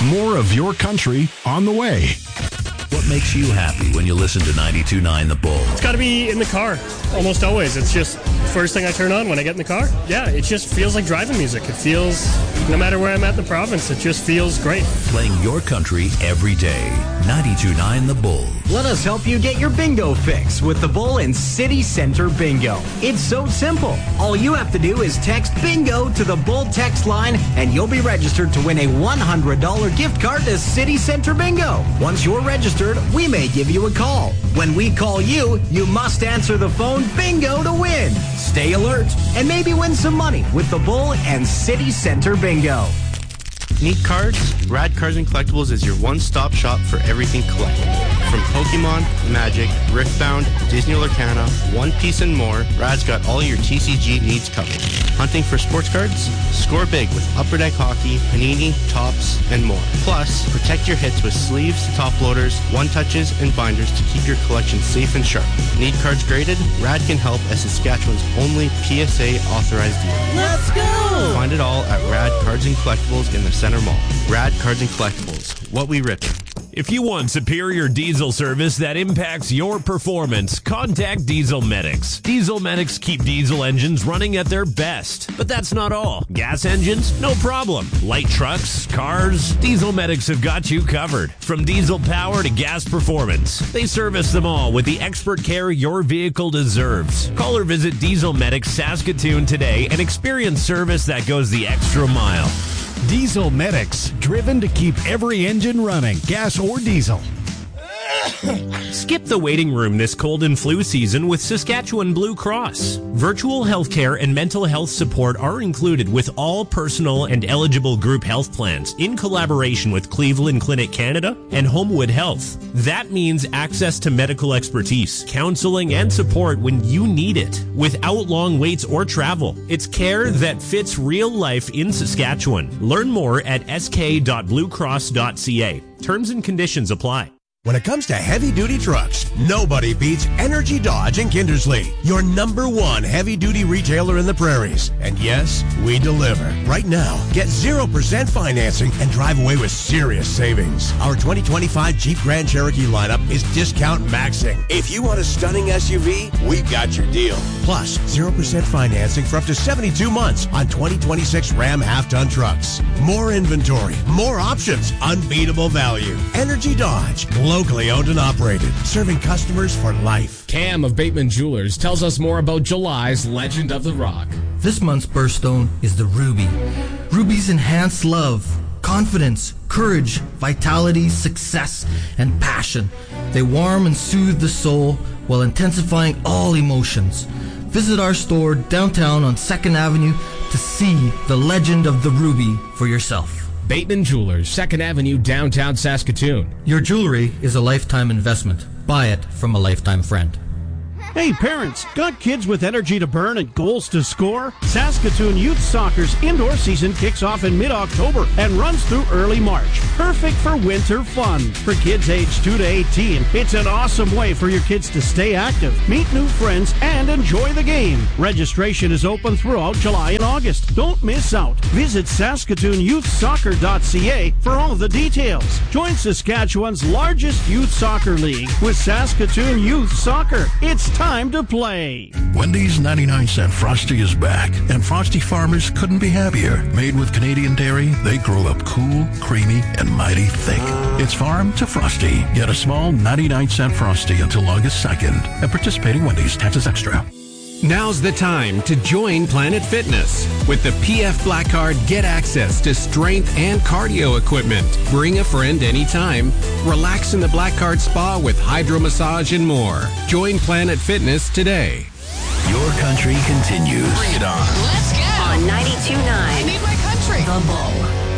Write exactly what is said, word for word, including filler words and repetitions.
More of your country on the way. What makes you happy when you listen to ninety-two point nine The Bull? It's got to be in the car, almost always. It's just first thing I turn on when I get in the car. Yeah, it just feels like driving music. It feels, no matter where I'm at in the province, it just feels great. Playing your country every day. ninety-two point nine The Bull. Let us help you get your bingo fix with The Bull and City Center Bingo. It's so simple. All you have to do is text bingo to the Bull text line and you'll be registered to win a one hundred dollars gift card to City Center Bingo. Once you're registered, we may give you a call. When we call you, you must answer the phone bingo to win. Stay alert and maybe win some money with The Bull and City Center Bingo. Need cards? Rad Cards and Collectibles is your one-stop shop for everything collectible. From Pokemon, Magic, Riftbound, Disney Lorcana, One Piece, and more, Rad's got all your T C G needs covered. Hunting for sports cards? Score big with Upper Deck Hockey, Panini, Topps, and more. Plus, protect your hits with sleeves, top loaders, one-touches, and binders to keep your collection safe and sharp. Need cards graded? Rad can help as Saskatchewan's only P S A-authorized dealer. Let's go! Find it all at Rad Cards and Collectibles in the Center Mall. Rad Cards and Collectibles. What we rip. If you want superior diesel service that impacts your performance, contact Diesel Medics. Diesel Medics keep diesel engines running at their best. But that's not all. Gas engines? No problem. Light trucks, cars? Diesel Medics have got you covered. From diesel power to gas performance, they service them all with the expert care your vehicle deserves. Call or visit Diesel Medics Saskatoon today and experience service that goes the extra mile. Diesel Medics, driven to keep every engine running, gas or diesel. Skip the waiting room this cold and flu season with Saskatchewan Blue Cross. Virtual healthcare and mental health support are included with all personal and eligible group health plans in collaboration with Cleveland Clinic Canada and Homewood Health. That means access to medical expertise, counseling, and support when you need it without long waits or travel. It's care that fits real life in Saskatchewan. Learn more at s k dot blue cross dot c a. Terms and conditions apply. When it comes to heavy-duty trucks, nobody beats Energy Dodge in Kindersley, your number one heavy-duty retailer in the prairies. And yes, we deliver. Right now, get zero percent financing and drive away with serious savings. Our twenty twenty-five Jeep Grand Cherokee lineup is discount maxing. If you want a stunning S U V, we've got your deal. Plus, zero percent financing for up to seventy-two months on twenty twenty-six Ram half-ton trucks. More inventory, more options, unbeatable value. Energy Dodge. Locally owned and operated, serving customers for life. Cam of Bateman Jewelers tells us more about July's Legend of the Rock. This month's birthstone is the ruby. Rubies enhance love, confidence, courage, vitality, success, and passion. They warm and soothe the soul while intensifying all emotions. Visit our store downtown on second Avenue to see the Legend of the Ruby for yourself. Bateman Jewelers, second Avenue, downtown Saskatoon. Your jewelry is a lifetime investment. Buy it from a lifetime friend. Hey parents, got kids with energy to burn and goals to score? Saskatoon Youth Soccer's indoor season kicks off in mid-October and runs through early March. Perfect for winter fun. For kids aged two to eighteen, it's an awesome way for your kids to stay active, meet new friends, and enjoy the game. Registration is open throughout July and August. Don't miss out. Visit saskatoon youth soccer dot c a for all the details. Join Saskatchewan's largest youth soccer league with Saskatoon Youth Soccer. It's time Time to play. Wendy's ninety-nine cent Frosty is back, and Frosty farmers couldn't be happier. Made with Canadian dairy, they grow up cool, creamy, and mighty thick. It's farm to Frosty. Get a small ninety-nine cent Frosty until August second. At participating Wendy's, taxes extra. Now's the time to join Planet Fitness. With the P F Black Card, get access to strength and cardio equipment. Bring a friend anytime. Relax in the Black Card Spa with hydro massage and more. Join Planet Fitness today. Your country continues. Bring it on. Let's go. On ninety-two point nine. I need my country. The Bull.